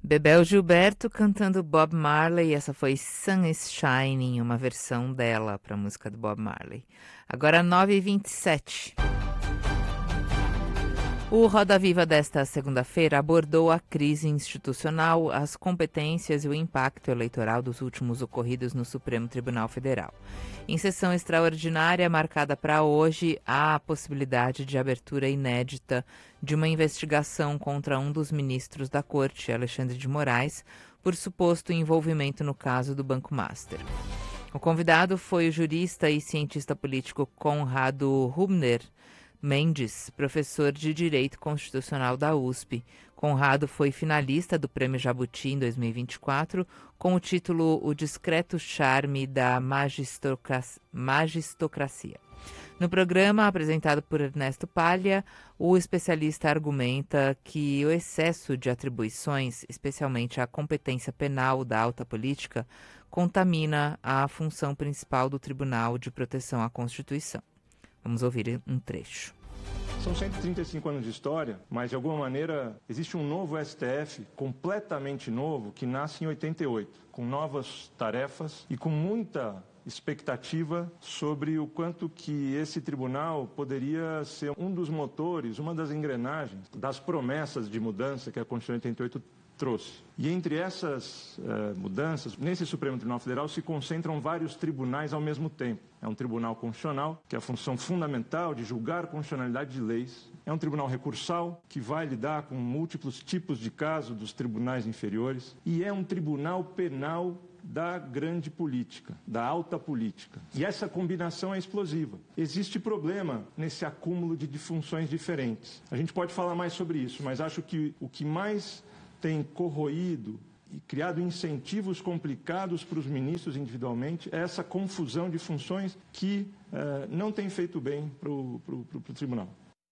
Bebel Gilberto cantando Bob Marley. Essa foi Sun is Shining, uma versão dela para a música do Bob Marley. Agora 9h27. O Roda Viva desta segunda-feira abordou a crise institucional, as competências e o impacto eleitoral dos últimos ocorridos no Supremo Tribunal Federal. Em sessão extraordinária marcada para hoje, há a possibilidade de abertura inédita de uma investigação contra um dos ministros da Corte, Alexandre de Moraes, por suposto envolvimento no caso do Banco Master. O convidado foi o jurista e cientista político Conrado Hubner Mendes, professor de Direito Constitucional da USP. Conrado foi finalista do Prêmio Jabuti em 2024 com o título O Discreto Charme da Magistocracia. No programa, apresentado por Ernesto Palha, o especialista argumenta que o excesso de atribuições, especialmente a competência penal da alta política, contamina a função principal do Tribunal de Proteção à Constituição. Vamos ouvir um trecho. São 135 anos de história, mas de alguma maneira existe um novo STF, completamente novo, que nasce em 88, com novas tarefas e com muita expectativa sobre o quanto que esse tribunal poderia ser um dos motores, uma das engrenagens das promessas de mudança que a Constituição de 88 trouxe. E entre essas mudanças, nesse Supremo Tribunal Federal se concentram vários tribunais ao mesmo tempo. É um tribunal constitucional, que é a função fundamental de julgar a constitucionalidade de leis. É um tribunal recursal, que vai lidar com múltiplos tipos de casos dos tribunais inferiores. E é um tribunal penal da grande política, da alta política. E essa combinação é explosiva. Existe problema nesse acúmulo de funções diferentes. A gente pode falar mais sobre isso, mas acho que o que mais tem corroído e criado incentivos complicados para os ministros individualmente é essa confusão de funções que não tem feito bem para o tribunal.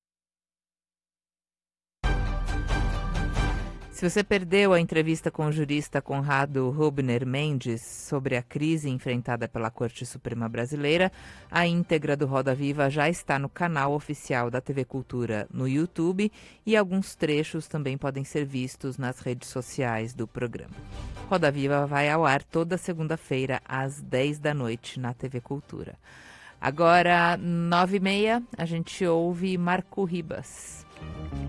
Se você perdeu a entrevista com o jurista Conrado Hubner Mendes sobre a crise enfrentada pela Corte Suprema Brasileira, a íntegra do Roda Viva já está no canal oficial da TV Cultura no YouTube e alguns trechos também podem ser vistos nas redes sociais do programa. Roda Viva vai ao ar toda segunda-feira às 10 da noite na TV Cultura. Agora, 9h30, a gente ouve Marco Ribas.